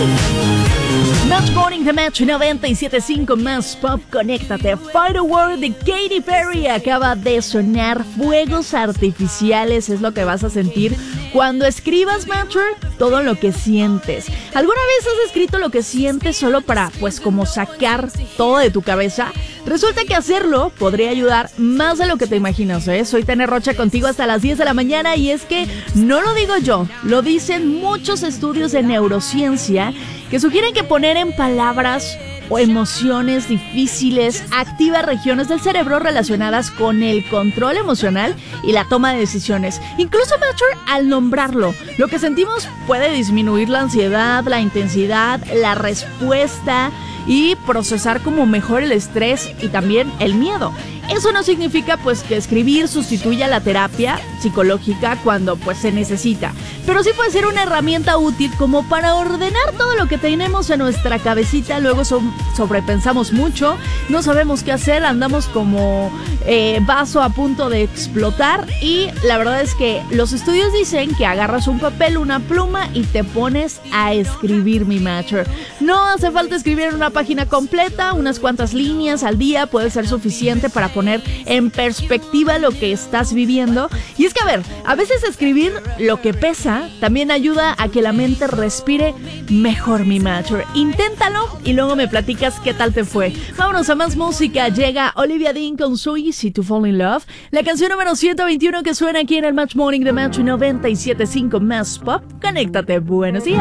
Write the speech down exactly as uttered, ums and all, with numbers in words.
Match Morning de Match noventa y siete punto cinco más Pop, conéctate. Fight a War de Katy Perry acaba de sonar. Fuegos artificiales es lo que vas a sentir cuando escribas, Matcher, todo lo que sientes. ¿Alguna vez has escrito lo que sientes solo para, pues, como sacar todo de tu cabeza? Resulta que hacerlo podría ayudar más de lo que te imaginas, ¿eh? Soy Tania Rocha contigo hasta las diez de la mañana y es que no lo digo yo, lo dicen muchos estudios de neurociencia que sugieren que poner en palabras o emociones difíciles activa regiones del cerebro relacionadas con el control emocional y la toma de decisiones. Incluso, Matcher, al nombrarlo, lo que sentimos puede disminuir la ansiedad, la intensidad, la respuesta y procesar como mejor el estrés y también el miedo. Eso no significa pues que escribir sustituya la terapia psicológica cuando pues se necesita, pero sí puede ser una herramienta útil como para ordenar todo lo que tenemos en nuestra cabecita. Luego so- sobrepensamos mucho, no sabemos qué hacer, andamos como eh, vaso a punto de explotar y la verdad es que los estudios dicen que agarras un papel, una pluma y te pones a escribir, mi Matcher. No hace falta escribir en una página completa, unas cuantas líneas al día puede ser suficiente para poner en perspectiva lo que estás viviendo. Y es que, a ver, a veces escribir lo que pesa también ayuda a que la mente respire mejor, mi Matcher. Inténtalo y luego me platicas qué tal te fue. Vámonos a más música. Llega Olivia Dean con So Easy to Fall in Love, la canción número ciento veintiuno que suena aquí en el Match Morning de Match noventa y siete punto cinco más Pop. Conéctate, buenos días.